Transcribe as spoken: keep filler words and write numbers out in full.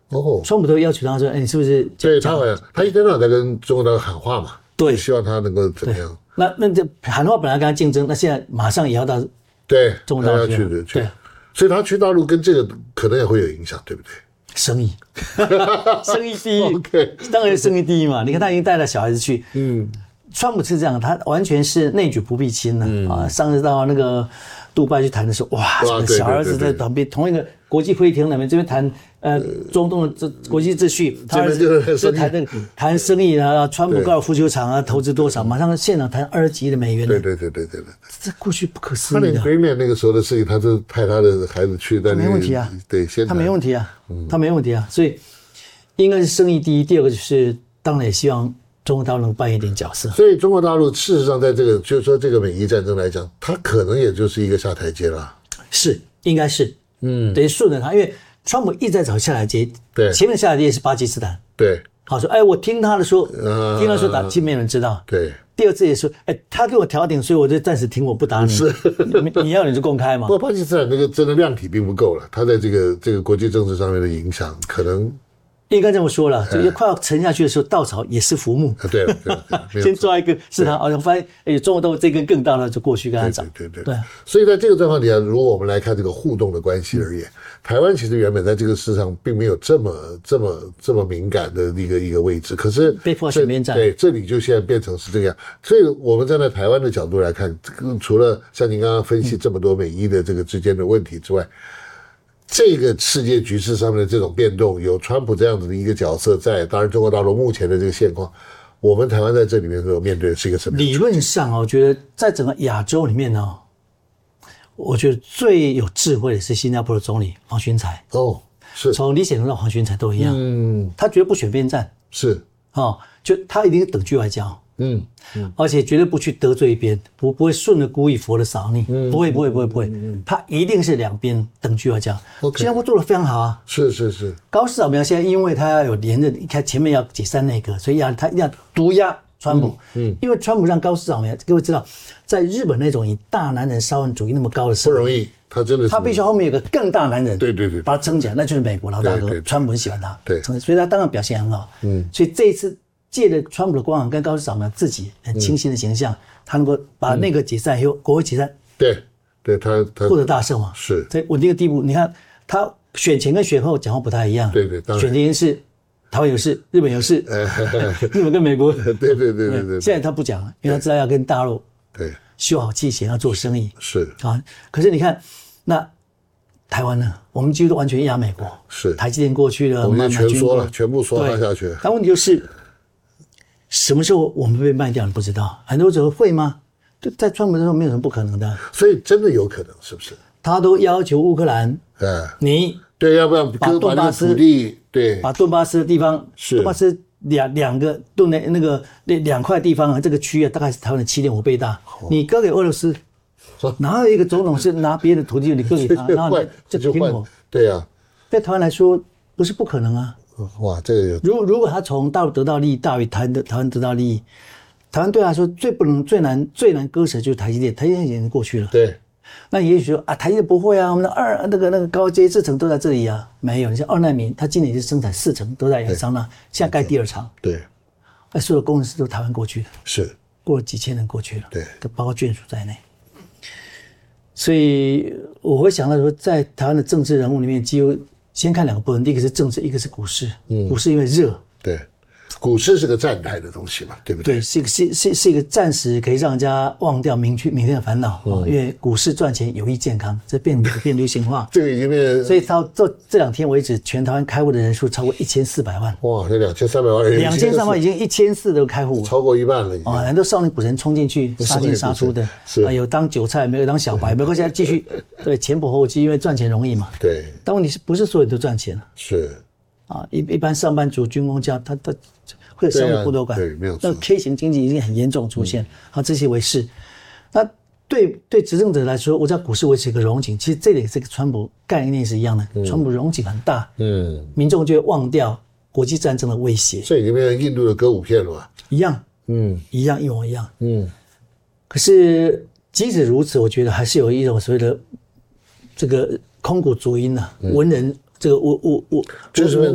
哦， 川普都要求他说：“哎，你是不是？” 对他好像他一天到晚在跟中国大陆喊话嘛， 对， 希望他能够怎么样？ 那那这喊话本来跟他竞争，那现在马上也要到对中国大陆去的， 对， 所以他去大陆跟这个可能也会有影响，对不对？ 生意，生意第一， okay. 当然生意第一嘛。你看他已经带了小孩子去，嗯，川普是这样，他完全是内举不避亲的、嗯、啊。上次到那个杜拜去谈的时候，哇，哇小儿子在旁边，同一个国际会议厅里面，这边谈呃中东的这国际秩序，他儿子就谈这个谈生意啊，川普高尔夫球场啊，投资多少，马上现场谈二十几亿的美元。 对对对对对对， 这过去不可思议的。 他连 Greenman 那个时候的事情，他就派他的孩子去，但没问题啊， 对，先他没问题啊，他没问题啊，所以应该是生意第一，第二个就是当然也希望中国大陆能扮演一点角色。 所以中国大陆事实上在这个就是说这个美伊战争来讲，它可能也就是一个下台阶了。 是，应该是，嗯，等于顺着他，因为川普一直在找下台阶， 对， 前面的下台阶是巴基斯坦， 对， 好说，哎，我听他的说，呃、听他说打，其实没有人知道， 对。 第二次也说，哎，他给我调停，所以我就暂时停，我不打你。 是， 你, 你要你就公开嘛。 不过巴基斯坦那个真的量体并不够了，他在这个这个国际政治上面的影响可能。 应该这么说了，就快要沉下去的时候，稻草也是浮木。 对了，对了， 先抓一根是他，好像发现哎，中国大陆这根更大了，就过去跟他找。 对对对对。 所以在这个状况底下，如果我们来看这个互动的关系而言，嗯、台湾其实原本在这个市场并没有这么这么这么敏感的一个一个位置，可是被迫选边站。 对，这里就现在变成是这样。所以我们站在台湾的角度来看，除了像您刚刚分析这么多美伊的这个之间的问题之外。这个世界局势上面的这种变动，有川普这样子的一个角色在，当然中国大陆目前的这个现况，我们台湾在这里面所面对的是一个什么样的？ 理论上我觉得在整个亚洲里面呢，我觉得最有智慧的是新加坡的总理黄循财。 哦，是从李显龙到黄循财都一样，嗯，他绝对不选边站， 是哦，就他一定是等距外交。 嗯嗯， 而且绝对不去得罪一边，不不会顺着故意佛的扫逆，嗯、不会不会不会不会，嗯、他一定是两边等距外交。新加坡做得非常好啊， 是是是。 高市早苗现在因为他要有连任，你看前面要解散内阁，所以要他要毒压川普，嗯，嗯因为川普让高市早苗，各位知道，在日本那种以大男人沙文主义那么高的社会不容易，他真的是他必须后面有个更大男人， 对对对， 把他撑起来，那就是美国老大哥， 对对对川普很喜欢他， 对， 所以他当然表现很好，嗯，所以这一次。借着川普的光环跟高市早苗自己很清新的形象，嗯、他能够把那个解散以后，国会解散， 对，对他他获得大胜嘛， 是在稳定的地步。你看他选前跟选后讲话不太一样， 对对，当然选前是台湾有事，日本有事，日本跟美国， 对对对对对。 现在他不讲了，因为他知道要跟大陆对修好气弦，要做生意是啊。可是你看那台湾呢，我们几乎都完全压美国， 是台积电过去了， 我们全缩了，全部缩下去。 但问题就是。什么时候我们被卖掉？你不知道，很多时候会吗？就在川普的时候没有什么不可能的， 所以真的有可能，是不是？ 他都要求乌克兰， 嗯， 你对，要不然把顿巴斯土地，对， 把顿巴斯的地方， 是顿巴斯两两个顿的那个那两块地方啊，这个区啊，大概是台湾的七点五倍大，哦、你割给俄罗斯，哪有一个总统是拿别人的土地你割给他，然后这就停火？ 对呀、啊， 在台湾来说不是不可能啊。 哇，这个如如果他从大陆得到利益大于台湾的台湾得到利益，台湾对他来说最不能最难最难割舍就是台积电，台积电已经过去了。 对， 那也许说啊，台积电不会啊，我们的二那个那个高阶制程都在这里啊，没有，你像二奈米，它今年就生产四成都在亚利桑那，现在盖第二厂。 对， 那所有工程师都台湾过去的， 是过了几千人过去了， 对， 包括眷属在内。所以我会想到说，在台湾的政治人物里面，几乎。先看两个部分，第一个是政治，一个是股市。嗯，股市因为热， 对，股市是个站台的东西嘛，对不对？ 对，是一个是是是一个暂时可以让人家忘掉明天明天的烦恼、嗯哦、因为股市赚钱有益健康，这变变流行化。 这个已经变， 所以到这这两天为止，全台湾开户的人数超过一千四百万。 哇，这两千三百万人， 两千三百万已经一千四都开户， 超过一半了已经。 哦，很多少年股神冲进去，杀进杀出的， 是啊，有当韭菜，没有当小白，没关系，继续对前仆后继，因为赚钱容易嘛。 对。 但问题是不是所有人都赚钱？ 是。 啊，一一般上班族、军工家，他他会有生活孤独感， 对，没有错。 那 K 型经济已经很严重出现，好、嗯，这些为是。那对对执政者来说，我知道股市维持一个荣景，其实这里是跟川普概念是一样的，嗯、川普荣景很大，嗯，民众就会忘掉国际战争的威胁。 这已经变成印度的歌舞片了吧？ 一样，嗯，一样一模一样，嗯。可是即使如此，我觉得还是有一种所谓的这个空谷足音啊，嗯、文人。这个我我我知识分子